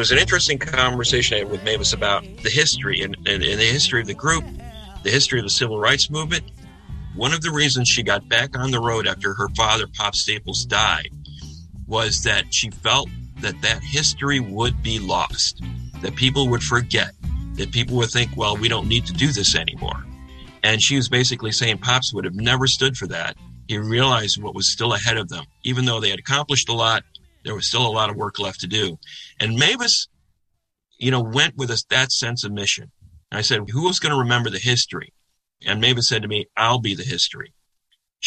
there's an interesting conversation I had with Mavis about the history and the history of the group, the history of the civil rights movement. One of the reasons she got back on the road after her father, Pop Staples, died was that she felt that history would be lost, that people would forget, that people would think, well, we don't need to do this anymore. And she was basically saying Pops would have never stood for that. He realized what was still ahead of them. Even though they had accomplished a lot, there was still a lot of work left to do. And Mavis, went with that sense of mission. And I said, who is going to remember the history? And Mavis said to me, I'll be the history.